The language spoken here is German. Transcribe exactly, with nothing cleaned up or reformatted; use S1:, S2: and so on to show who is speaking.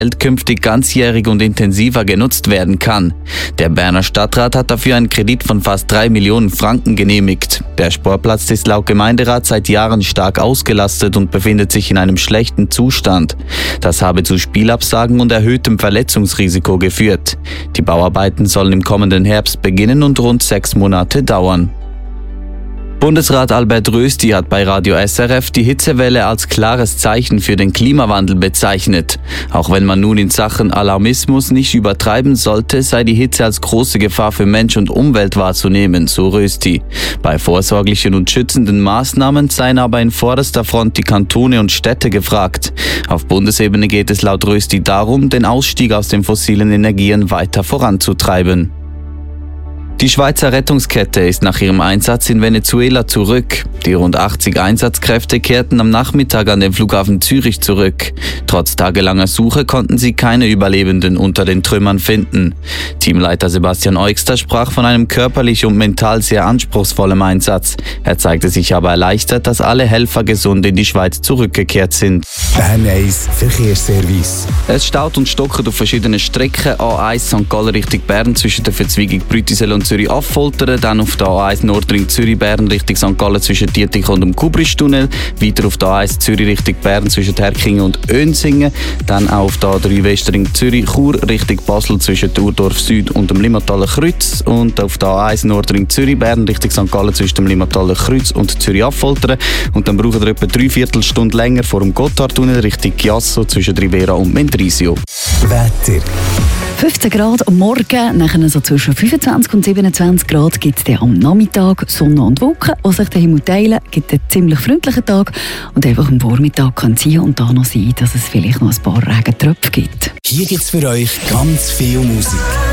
S1: künftig ganzjährig und intensiver genutzt werden kann. Der Berner Stadtrat hat dafür einen Kredit von fast drei Millionen Franken genehmigt. Der Sportplatz ist laut Gemeinderat seit Jahren stark ausgelastet und befindet sich in einem schlechten Zustand. Das habe zu Spielabsagen und erhöhtem Verletzungsrisiko geführt. Die Bauarbeiten sollen im kommenden Herbst beginnen und rund sechs Monate dauern. Bundesrat Albert Rösti hat bei Radio S R F die Hitzewelle als klares Zeichen für den Klimawandel bezeichnet. Auch wenn man nun in Sachen Alarmismus nicht übertreiben sollte, sei die Hitze als große Gefahr für Mensch und Umwelt wahrzunehmen, so Rösti. Bei vorsorglichen und schützenden Maßnahmen seien aber in vorderster Front die Kantone und Städte gefragt. Auf Bundesebene geht es laut Rösti darum, den Ausstieg aus den fossilen Energien weiter voranzutreiben. Die Schweizer Rettungskette ist nach ihrem Einsatz in Venezuela zurück. Die rund achtzig Einsatzkräfte kehrten am Nachmittag an den Flughafen Zürich zurück. Trotz tagelanger Suche konnten sie keine Überlebenden unter den Trümmern finden. Teamleiter Sebastian Eugster sprach von einem körperlich und mental sehr anspruchsvollen Einsatz. Er zeigte sich aber erleichtert, dass alle Helfer gesund in die Schweiz zurückgekehrt sind.
S2: Bern eins Verkehrsservice.
S1: Es staut und stockert auf verschiedenen Strecken. A eins Sankt Gallen Richtung Bern zwischen der Verzweigung Brütisel und Zürich-Affoltern, dann auf der A eins Nordring Zürich-Bern Richtung Sankt Gallen zwischen Dietrich und dem Kubristunnel, weiter auf der A eins Zürich Richtung Bern zwischen Herkingen und Önsingen, dann auch auf der A drei Westring Zürich-Chur Richtung Basel zwischen Urdorf Süd und dem Limmataler Kreuz und auf der A eins Nordring Zürich-Bern Richtung Sankt Gallen zwischen dem Limmataler Kreuz und Zürich-Affoltern und dann braucht ihr etwa drei Viertelstunde länger vor dem Gotthardtunnel Richtung Chiasso zwischen Rivera und Mendrisio.
S2: Wetter.
S3: fünfzehn Grad am Morgen, nachher so zwischen fünfundzwanzig und siebenundzwanzig Grad gibt es dann am Nachmittag Sonne und Wolken, die sich den Himmel teilen, gibt einen ziemlich freundlichen Tag und einfach am Vormittag kann es hier und da noch sein, dass es vielleicht noch ein paar Regentröpfe gibt.
S2: Hier gibt es für euch ganz viel Musik.